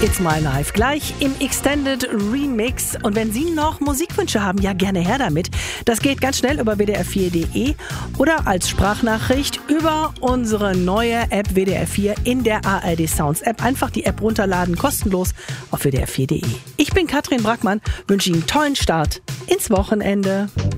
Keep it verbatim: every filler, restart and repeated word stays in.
It's My Life gleich im Extended Remix. Und wenn Sie noch Musikwünsche haben, ja gerne her damit. Das geht ganz schnell über w d r vier punkt d e oder als Sprachnachricht über unsere neue App W D R vier in der A R D Sounds App. Einfach die App runterladen, kostenlos auf w d r vier punkt d e. Ich bin Katrin Brackmann, wünsche Ihnen einen tollen Start ins Wochenende.